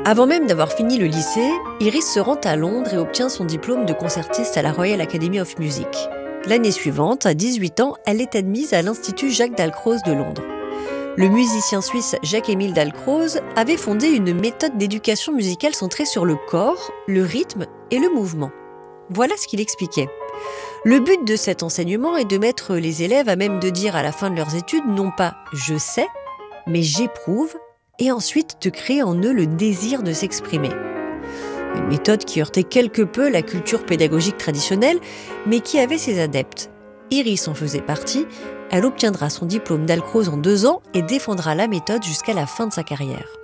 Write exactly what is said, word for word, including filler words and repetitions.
Avant même d'avoir fini le lycée, Iris se rend à Londres et obtient son diplôme de concertiste à la Royal Academy of Music. L'année suivante, à dix-huit ans, elle est admise à l'Institut Jacques Dalcroze de Londres. Le musicien suisse Jacques-Émile Dalcroze avait fondé une méthode d'éducation musicale centrée sur le corps, le rythme et le mouvement. Voilà ce qu'il expliquait. Le but de cet enseignement est de mettre les élèves à même de dire à la fin de leurs études non pas « je sais », mais « j'éprouve » et ensuite de créer en eux le désir de s'exprimer. Une méthode qui heurtait quelque peu la culture pédagogique traditionnelle, mais qui avait ses adeptes. Iris en faisait partie. Elle obtiendra son diplôme Dalcroze en deux ans et défendra la méthode jusqu'à la fin de sa carrière.